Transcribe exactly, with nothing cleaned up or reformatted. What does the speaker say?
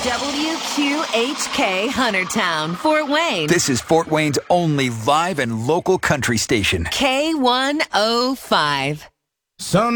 W Q H K Huntertown, Fort Wayne. This is Fort Wayne's only live and local country station. K one oh five. Some